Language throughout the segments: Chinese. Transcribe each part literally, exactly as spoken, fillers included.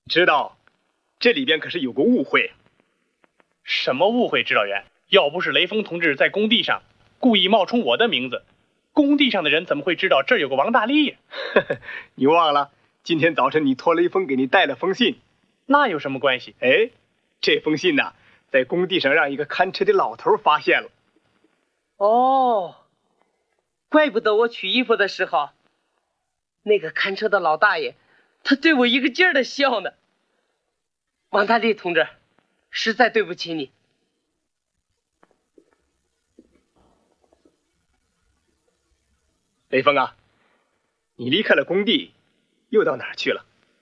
知道，这里边可是有个误会。 什么误会，指导员？要不是雷锋同志在工地上故意冒充我的名字，工地上的人怎么会知道这儿有个王大力呀？ 你忘了，今天早晨你托雷锋给你带了封信。 那有什么关系？ 哎，这封信呢，在工地上让一个看车的老头发现了。 哦，怪不得我取衣服的时候，那个看车的老大爷，他对我一个劲儿的笑呢。王大力同志，实在对不起你。 雷锋啊，你离开了工地，又到哪儿去了？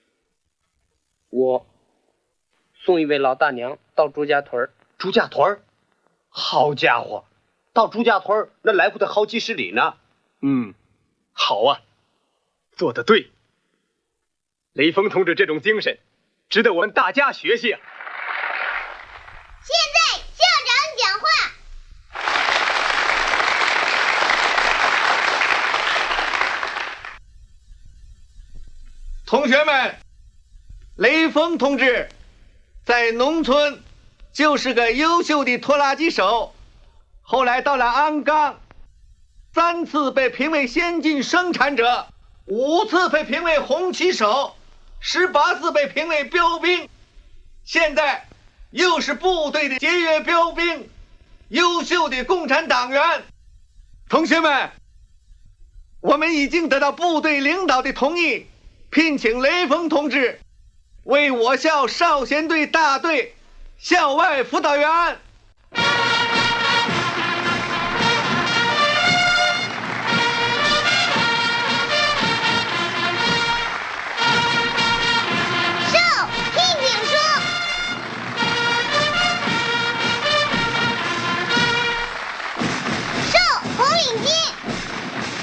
我送一位老大娘到朱家屯。 朱家屯？好家伙，到朱家屯那来回得好几十里呢。 嗯，好啊，做得对。雷锋同志这种精神，值得我们大家学习啊！ 现在校长讲话。 同学们，雷锋同志在农村就是个优秀的拖拉机手，后来到了鞍钢，三次被评为先进生产者，五次被评为红旗手，十八次被评为标兵，现在又是部队的节约标兵，优秀的共产党员。同学们，我们已经得到部队领导的同意，聘请雷锋同志为我校少先队大队校外辅导员。